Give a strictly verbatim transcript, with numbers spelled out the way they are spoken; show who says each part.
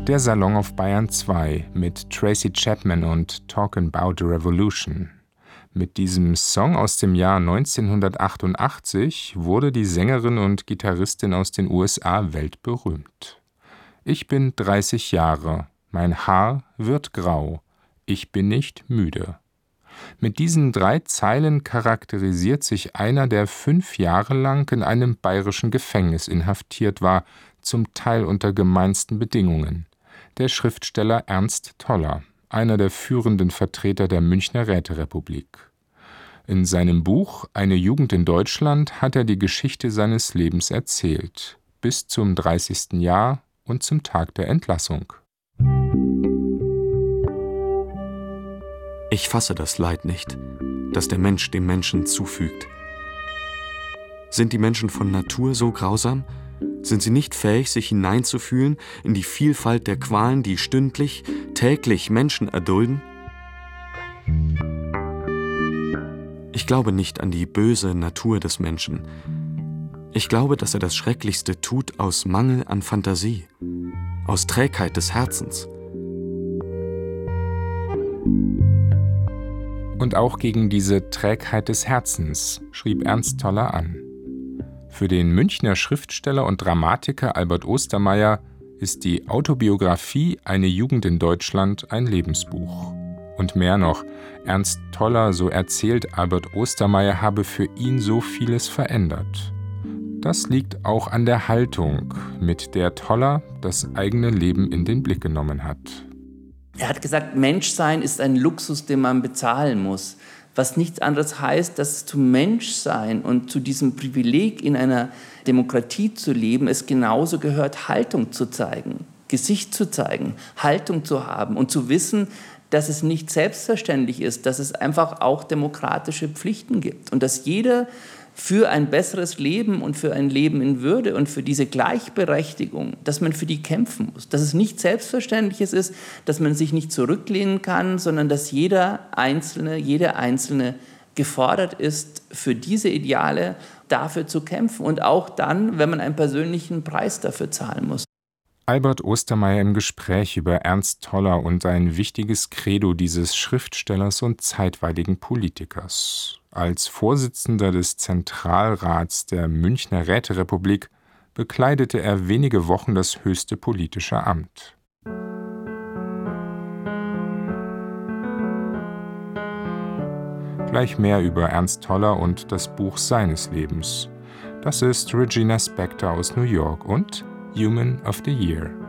Speaker 1: Der Salon auf Bayern zwei mit Tracy Chapman und Talkin' 'Bout a Revolution. Mit diesem Song aus dem Jahr neunzehnhundertachtundachtzig wurde die Sängerin und Gitarristin aus den U S A weltberühmt. Ich bin dreißig Jahre, mein Haar wird grau, ich bin nicht müde. Mit diesen drei Zeilen charakterisiert sich einer, der fünf Jahre lang in einem bayerischen Gefängnis inhaftiert war, zum Teil unter gemeinsten Bedingungen. Der Schriftsteller Ernst Toller, einer der führenden Vertreter der Münchner Räterepublik. In seinem Buch »Eine Jugend in Deutschland« hat er die Geschichte seines Lebens erzählt, bis zum dreißigsten Jahr und zum Tag der Entlassung.
Speaker 2: Ich fasse das Leid nicht, das der Mensch dem Menschen zufügt. Sind die Menschen von Natur so grausam? Sind sie nicht fähig, sich hineinzufühlen in die Vielfalt der Qualen, die stündlich, täglich Menschen erdulden? Ich glaube nicht an die böse Natur des Menschen. Ich glaube, dass er das Schrecklichste tut aus Mangel an Fantasie, aus Trägheit des Herzens.
Speaker 1: Und auch gegen diese Trägheit des Herzens schrieb Ernst Toller an. Für den Münchner Schriftsteller und Dramatiker Albert Ostermaier ist die Autobiografie »Eine Jugend in Deutschland« ein Lebensbuch. Und mehr noch, Ernst Toller, so erzählt Albert Ostermaier, habe für ihn so vieles verändert. Das liegt auch an der Haltung, mit der Toller das eigene Leben in den Blick genommen hat.
Speaker 3: Er hat gesagt, Menschsein ist ein Luxus, den man bezahlen muss. Was nichts anderes heißt, dass zum Menschsein und zu diesem Privileg, in einer Demokratie zu leben, es genauso gehört, Haltung zu zeigen, Gesicht zu zeigen, Haltung zu haben und zu wissen, dass es nicht selbstverständlich ist, dass es einfach auch demokratische Pflichten gibt und dass jeder für ein besseres Leben und für ein Leben in Würde und für diese Gleichberechtigung, dass man für die kämpfen muss. Dass es nicht selbstverständlich ist, dass man sich nicht zurücklehnen kann, sondern dass jeder Einzelne, jede Einzelne gefordert ist, für diese Ideale dafür zu kämpfen und auch dann, wenn man einen persönlichen Preis dafür zahlen muss.
Speaker 1: Albert Ostermaier im Gespräch über Ernst Toller und ein wichtiges Credo dieses Schriftstellers und zeitweiligen Politikers. Als Vorsitzender des Zentralrats der Münchner Räterepublik bekleidete er wenige Wochen das höchste politische Amt. Gleich mehr über Ernst Toller und das Buch seines Lebens. Das ist Regina Spektor aus New York und Human of the Year.